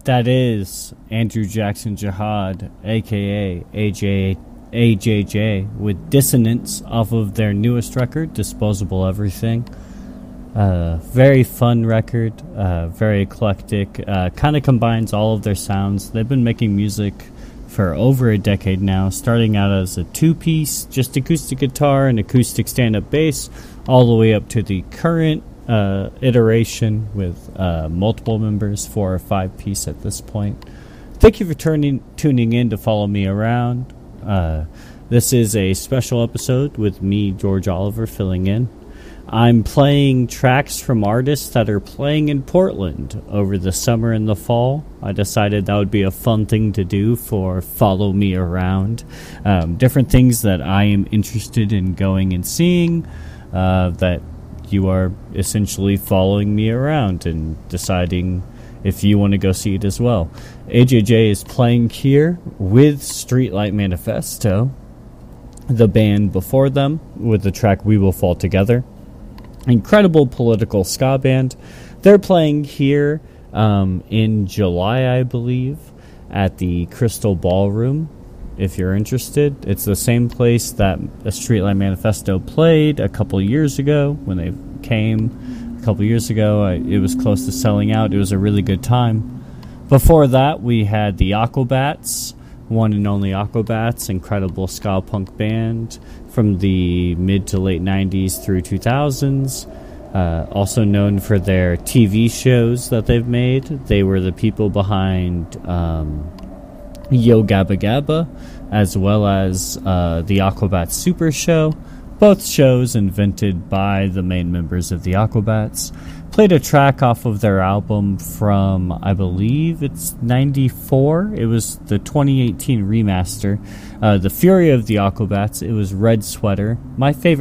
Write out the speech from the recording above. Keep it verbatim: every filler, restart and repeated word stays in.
That is Andrew Jackson Jihad, aka A J A J J, with Dissonance off of their newest record, Disposable Everything. Uh, very fun record, uh, very eclectic, uh, kind of combines all of their sounds. They've been making music for over a decade now, starting out as a two-piece, just acoustic guitar and acoustic stand-up bass, all the way up to the current uh, iteration with uh, multiple members, four or five-piece at this point. Thank you for turning, tuning in to follow me around. Uh, this is a special episode with me, George Oliver, filling in. I'm playing tracks from artists that are playing in Portland over the summer and the fall. I decided that would be a fun thing to do for Follow Me Around. Um, different things that I am interested in going and seeing, uh, that you are essentially following me around and deciding if you want to go see it as well. A J J is playing here with Streetlight Manifesto, the band before them, with the track We Will Fall Together. Incredible political ska band. They're playing here um, in July, I believe, at the Crystal Ballroom. If you're interested, it's the same place that a Streetlight Manifesto played a couple years ago when they came. A couple years ago, I, it was close to selling out. It was a really good time. Before that, we had the Aquabats, one and only Aquabats, incredible ska punk band from the mid to late nineties through two thousands. Uh, also known for their T V shows that they've made. They were the people behind um, Yo Gabba Gabba, as well as uh, the Aquabats Super Show. Both shows invented by the main members of the Aquabats. Played a track off of their album from, I believe it's ninety-four. It was the twenty eighteen remaster. Uh, the Fury of the Aquabats. It was Red Sweater. My favorite